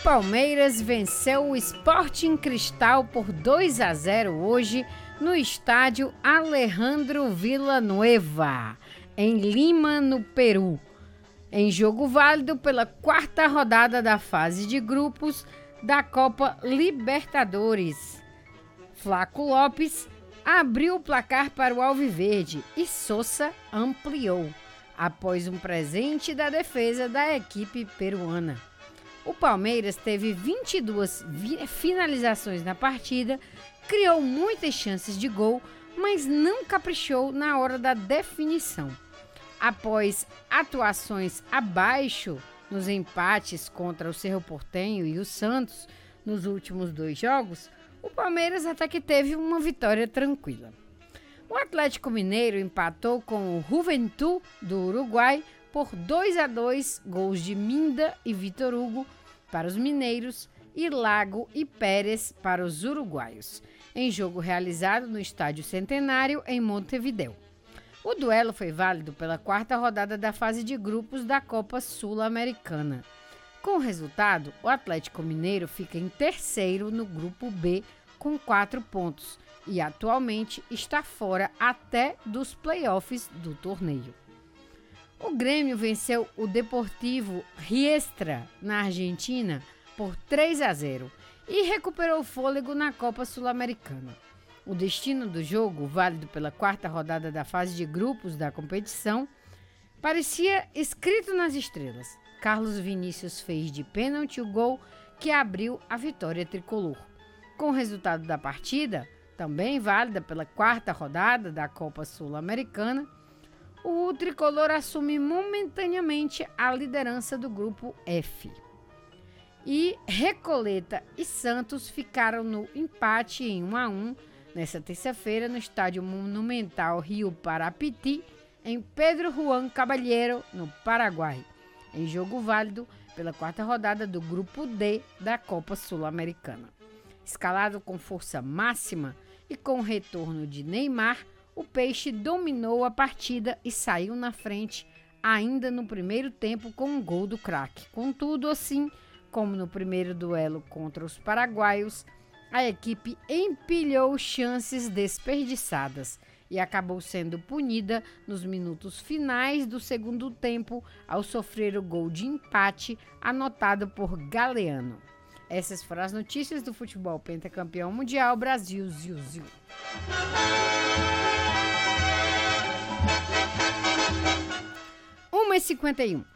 Palmeiras venceu o Sporting Cristal por 2-0 hoje no estádio Alejandro Villanueva, em Lima, no Peru, em jogo válido pela quarta rodada da fase de grupos da Copa Libertadores. Flaco Lopes abriu o placar para o Alviverde e Sosa ampliou, após um presente da defesa da equipe peruana. O Palmeiras teve 22 finalizações na partida, criou muitas chances de gol, mas não caprichou na hora da definição. Após atuações abaixo nos empates contra o Cerro Porteño e o Santos nos últimos 2 jogos, o Palmeiras até que teve uma vitória tranquila. O Atlético Mineiro empatou com o Juventud do Uruguai por 2-2, gols de Minda e Vitor Hugo para os mineiros e Lago e Pérez para os uruguaios, em jogo realizado no Estádio Centenário, em Montevidéu. O duelo foi válido pela quarta rodada da fase de grupos da Copa Sul-Americana. Com o resultado, o Atlético Mineiro fica em terceiro no grupo B com 4 pontos e atualmente está fora até dos playoffs do torneio. O Grêmio venceu o Deportivo Riestra, na Argentina, por 3-0 e recuperou o fôlego na Copa Sul-Americana. O destino do jogo, válido pela quarta rodada da fase de grupos da competição, parecia escrito nas estrelas. Carlos Vinícius fez de pênalti o gol que abriu a vitória tricolor. Com o resultado da partida, também válida pela quarta rodada da Copa Sul-Americana, o tricolor assume momentaneamente a liderança do grupo F. E Recoleta e Santos ficaram no empate em 1-1 nesta terça-feira no Estádio Monumental Rio Parapiti, em Pedro Juan Caballero, no Paraguai, em jogo válido pela quarta rodada do grupo D da Copa Sul-Americana. Escalado com força máxima e com o retorno de Neymar, o Peixe dominou a partida e saiu na frente ainda no primeiro tempo com um gol do craque. Contudo, assim como no primeiro duelo contra os paraguaios, a equipe empilhou chances desperdiçadas e acabou sendo punida nos minutos finais do segundo tempo ao sofrer o gol de empate anotado por Galeano. Essas foram as notícias do futebol pentacampeão mundial Brasil Ziu-Ziu. 1h51.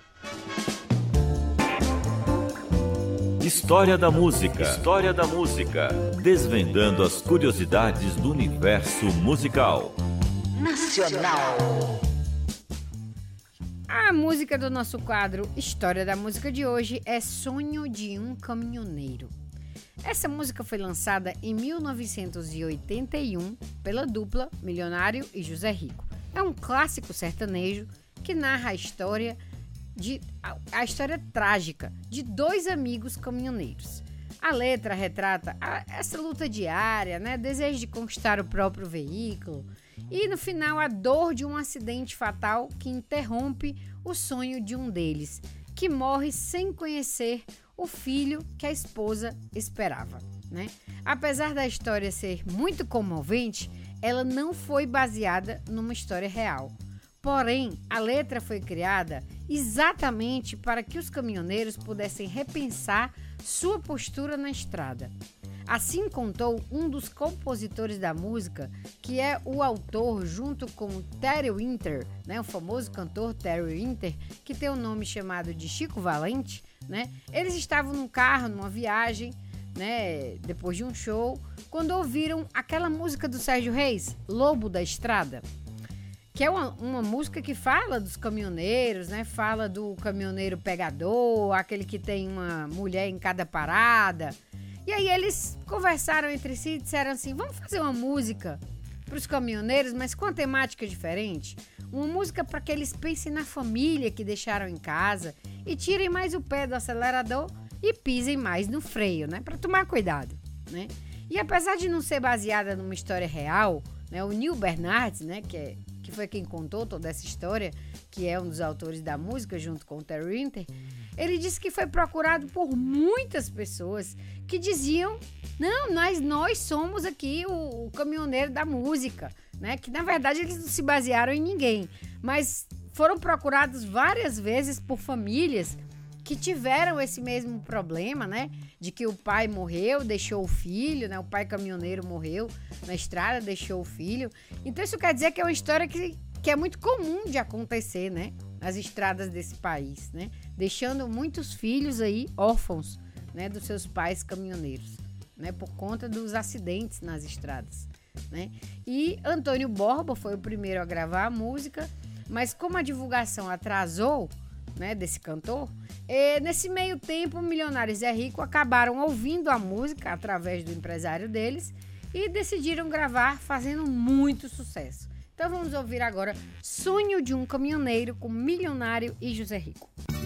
História da música. História da música. Desvendando as curiosidades do universo musical. Nacional. A música do nosso quadro História da Música de hoje é Sonho de um Caminhoneiro. Essa música foi lançada em 1981 pela dupla Milionário e José Rico. É um clássico sertanejo que narra a história trágica de 2 amigos caminhoneiros. A letra retrata essa luta diária, desejo de conquistar o próprio veículo e, no final, a dor de um acidente fatal que interrompe o sonho de um deles, que morre sem conhecer o filho que a esposa esperava. Apesar da história ser muito comovente, ela não foi baseada numa história real. Porém, a letra foi criada exatamente para que os caminhoneiros pudessem repensar sua postura na estrada. Assim contou um dos compositores da música, que é o autor junto com Terry Winter, o famoso cantor Terry Winter, que tem um nome chamado de Chico Valente. Eles estavam num carro, numa viagem, depois de um show, quando ouviram aquela música do Sérgio Reis, Lobo da Estrada, que é uma música que fala dos caminhoneiros, fala do caminhoneiro pegador, aquele que tem uma mulher em cada parada. E aí eles conversaram entre si e disseram assim, vamos fazer uma música para os caminhoneiros, mas com uma temática diferente. Uma música para que eles pensem na família que deixaram em casa e tirem mais o pé do acelerador e pisem mais no freio, para tomar cuidado. E apesar de não ser baseada numa história real, o Neil Bernardes, que foi quem contou toda essa história, que é um dos autores da música junto com o Terry Winter, Ele disse que foi procurado por muitas pessoas que diziam: não, nós somos aqui o caminhoneiro da música, né? Que na verdade eles não se basearam em ninguém, mas foram procurados várias vezes por famílias que tiveram esse mesmo problema, né? De que o pai morreu, deixou o filho, né? O pai caminhoneiro morreu na estrada, deixou o filho. Então isso quer dizer que é uma história que é muito comum de acontecer, né? Nas estradas desse país, né? Deixando muitos filhos aí órfãos, né? Dos seus pais caminhoneiros, né? Por conta dos acidentes nas estradas, né? E Antônio Borba foi o primeiro a gravar a música, mas como a divulgação atrasou, né? Desse cantor, nesse meio tempo, Milionário e Zé Rico acabaram ouvindo a música através do empresário deles e decidiram gravar, fazendo muito sucesso. Então vamos ouvir agora Sonho de um Caminhoneiro com Milionário e José Rico.